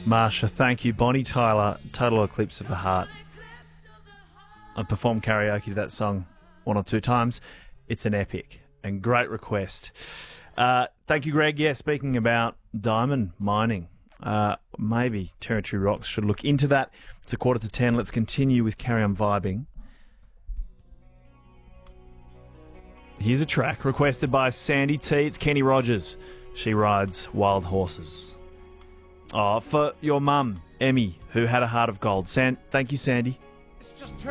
Marsha, thank you. Bonnie Tyler, Total Eclipse of the Heart. I've performed karaoke to that song one or two times. It's an epic and great request. Thank you, Greg. Yeah, speaking about diamond mining, maybe Territory Rocks should look into that. It's 9:45. Let's continue with Carry On Vibing. Here's a track requested by Sandy T. It's Kenny Rogers. She rides wild horses. Oh, for your mum, Emmy, who had a heart of gold. Thank you, Sandy.